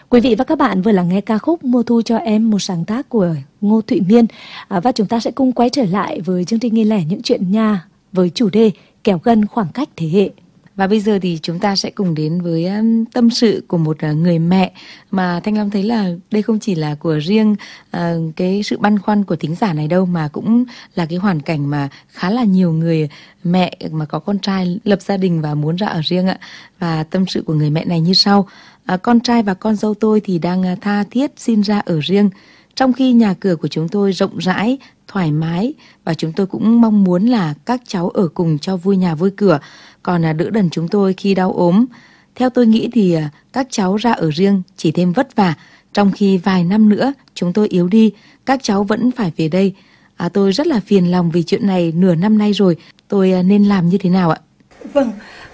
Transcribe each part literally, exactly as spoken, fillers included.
Quý vị và các bạn vừa lắng nghe ca khúc Mùa thu cho em, một sáng tác của Ngô Thụy Miên. À, và chúng ta sẽ cùng quay trở lại với chương trình Nghe lẻ những chuyện nhà với chủ đề kéo gần khoảng cách thế hệ. Và bây giờ thì chúng ta sẽ cùng đến với um, tâm sự của một uh, người mẹ mà Thanh Long thấy là đây không chỉ là của riêng uh, cái sự băn khoăn của thính giả này đâu, mà cũng là cái hoàn cảnh mà khá là nhiều người mẹ mà có con trai lập gia đình và muốn ra ở riêng ạ. Và tâm sự của người mẹ này như sau: uh, con trai và con dâu tôi thì đang uh, tha thiết xin ra ở riêng, trong khi nhà cửa của chúng tôi rộng rãi, thoải mái, và chúng tôi cũng mong muốn là các cháu ở cùng cho vui nhà vui cửa, còn là đỡ đần chúng tôi khi đau ốm. Theo tôi nghĩ thì các cháu ra ở riêng chỉ thêm vất vả, trong khi vài năm nữa chúng tôi yếu đi, các cháu vẫn phải về đây. À, tôi rất là phiền lòng vì chuyện này nửa năm nay rồi, tôi nên làm như thế nào ạ? Vâng,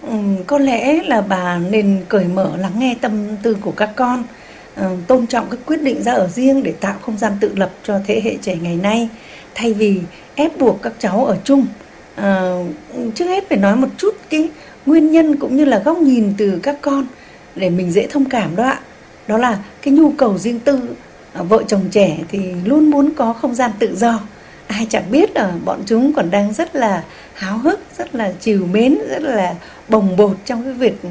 có lẽ là bà nên cởi mở lắng nghe tâm tư của các con, tôn trọng cái quyết định ra ở riêng để tạo không gian tự lập cho thế hệ trẻ ngày nay, thay vì ép buộc các cháu ở chung. À, trước hết phải nói một chút cái nguyên nhân cũng như là góc nhìn từ các con để mình dễ thông cảm đó ạ. Đó là cái nhu cầu riêng tư. À, vợ chồng trẻ thì luôn muốn có không gian tự do. Ai chẳng biết là bọn chúng còn đang rất là háo hức, rất là trìu mến, rất là bồng bột trong cái việc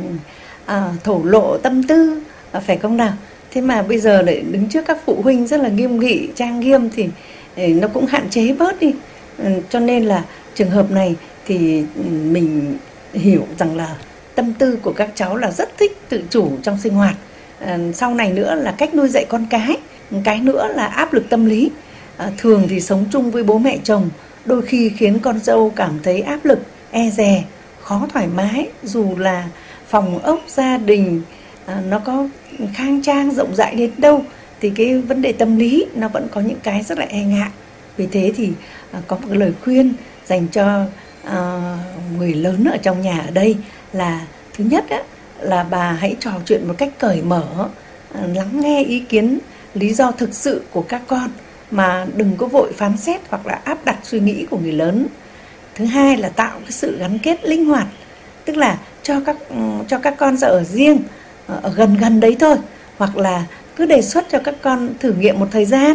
à, thổ lộ tâm tư, à, phải không nào? Thế mà bây giờ lại đứng trước các phụ huynh rất là nghiêm nghị, trang nghiêm thì nó cũng hạn chế bớt đi. Ừ, cho nên là trường hợp này thì mình hiểu rằng là tâm tư của các cháu là rất thích tự chủ trong sinh hoạt. À, sau này nữa là cách nuôi dạy con cái, cái nữa là áp lực tâm lý. À, thường thì sống chung với bố mẹ chồng đôi khi khiến con dâu cảm thấy áp lực, e dè, khó thoải mái, dù là phòng ốc gia đình à, nó có khang trang rộng rãi đến đâu thì cái vấn đề tâm lý nó vẫn có những cái rất là e ngại. Vì thế thì à, có một cái lời khuyên dành cho à, người lớn ở trong nhà ở đây là thứ nhất á, là bà hãy trò chuyện một cách cởi mở, à, lắng nghe ý kiến, lý do thực sự của các con mà đừng có vội phán xét hoặc là áp đặt suy nghĩ của người lớn. Thứ hai là tạo cái sự gắn kết linh hoạt, tức là cho các cho các con ra ở riêng, ở gần gần đấy thôi, hoặc là cứ đề xuất cho các con thử nghiệm một thời gian,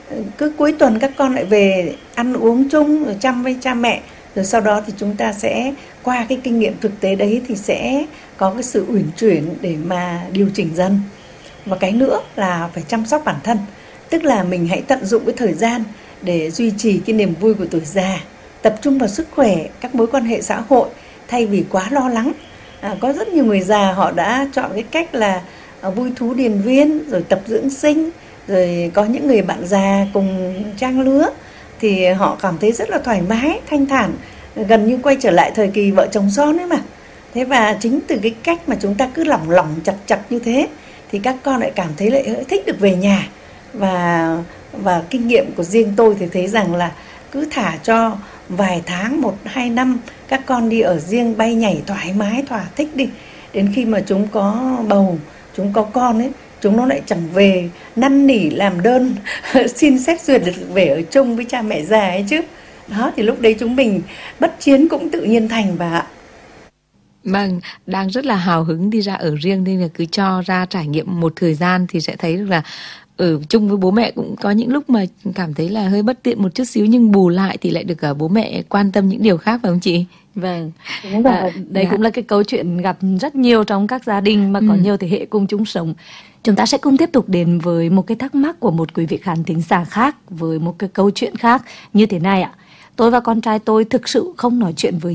cứ cuối tuần các con lại về ăn uống chung rồi chăm với cha mẹ, rồi sau đó thì chúng ta sẽ qua cái kinh nghiệm thực tế đấy thì sẽ có cái sự uyển chuyển để mà điều chỉnh dần. Và cái nữa là phải chăm sóc bản thân, tức là mình hãy tận dụng cái thời gian để duy trì cái niềm vui của tuổi già, tập trung vào sức khỏe, các mối quan hệ xã hội thay vì quá lo lắng. À, có rất nhiều người già họ đã chọn cái cách là à, vui thú điền viên, rồi tập dưỡng sinh, rồi có những người bạn già cùng trang lứa thì họ cảm thấy rất là thoải mái, thanh thản, gần như quay trở lại thời kỳ vợ chồng son ấy mà. Thế và chính từ cái cách mà chúng ta cứ lỏng lỏng chặt chặt như thế thì các con lại cảm thấy lại thích được về nhà. Và và kinh nghiệm của riêng tôi thì thấy rằng là cứ thả cho vài tháng, một hai năm các con đi ở riêng bay nhảy thoải mái, thỏa thích đi. Đến khi mà chúng có bầu, chúng có con ấy, chúng nó lại chẳng về năn nỉ làm đơn xin xét duyệt được về ở chung với cha mẹ già ấy chứ. Đó thì lúc đấy chúng mình bất chiến cũng tự nhiên thành bà ạ. Vâng, đang rất là hào hứng đi ra ở riêng nên là cứ cho ra trải nghiệm một thời gian thì sẽ thấy được là ở chung với bố mẹ cũng có những lúc mà cảm thấy là hơi bất tiện một chút xíu, nhưng bù lại thì lại được cả bố mẹ quan tâm những điều khác, phải không chị? Vâng, à, đây dạ. cũng là cái câu chuyện gặp rất nhiều trong các gia đình mà có ừ. nhiều thế hệ cùng chung sống. Chúng ta sẽ cùng tiếp tục đến với một cái thắc mắc của một quý vị khán thính giả khác với một cái câu chuyện khác như thế này ạ. Tôi và con trai tôi thực sự không nói chuyện với